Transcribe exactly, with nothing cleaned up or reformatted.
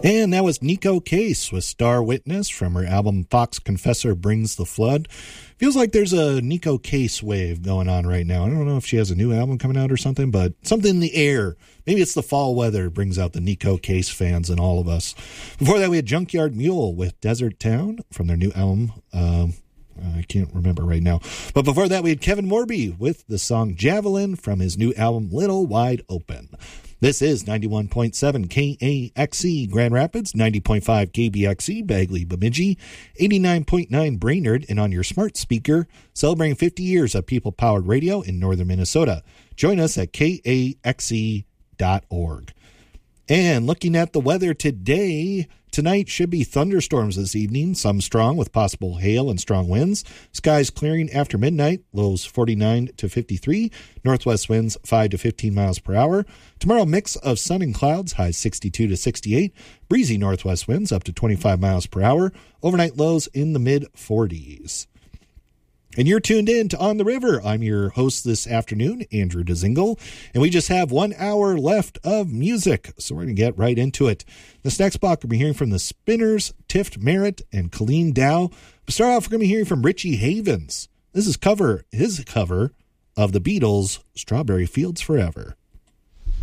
And that was Nico Case with Star Witness from her album Fox Confessor Brings the Flood. Feels like there's a Nico Case wave going on right now. I don't know if she has a new album coming out or something, but something in the air. Maybe it's the fall weather brings out the Nico Case fans in all of us. Before that, we had Junkyard Mule with Desert Town from their new album. Um, I can't remember right now. But before that, we had Kevin Morby with the song Javelin from his new album Little Wide Open. This is ninety-one point seven K A X E Grand Rapids, ninety point five K B X E Bagley Bemidji, eighty-nine point nine Brainerd, and on your smart speaker, celebrating fifty years of people-powered radio in northern Minnesota. Join us at K A X E dot org. And looking at the weather today, tonight should be thunderstorms this evening, some strong with possible hail and strong winds. Skies clearing after midnight, lows forty-nine to fifty-three, northwest winds five to fifteen miles per hour. Tomorrow, mix of sun and clouds, highs sixty-two to sixty-eight, breezy northwest winds up to twenty-five miles per hour, overnight lows in the mid forties. And you're tuned in to On the River. I'm your host this afternoon, Andrew DeZingle, and we just have one hour left of music, so we're going to get right into it. This next block, we'll be hearing from the Spinners, Tift Merritt, and Colleen Dow. To start off, we're going to be hearing from Richie Havens. This is cover his cover of the Beatles' Strawberry Fields Forever.